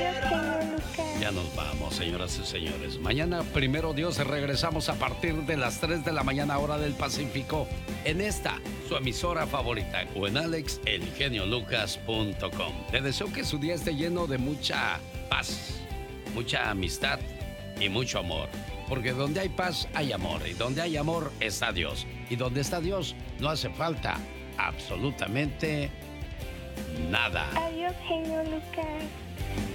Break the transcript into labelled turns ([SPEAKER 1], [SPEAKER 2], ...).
[SPEAKER 1] Genio Lucas.
[SPEAKER 2] Ya nos vamos, señoras y señores. Mañana, primero Dios, regresamos a partir de las 3 de la mañana, hora del Pacífico, en esta, su emisora favorita, o en alexelgeniolucas.com. Le deseo que su día esté lleno de mucha paz, mucha amistad y mucho amor. Porque donde hay paz, hay amor. Y donde hay amor, está Dios. Y donde está Dios, no hace falta absolutamente nada.
[SPEAKER 1] Adiós, genio Lucas.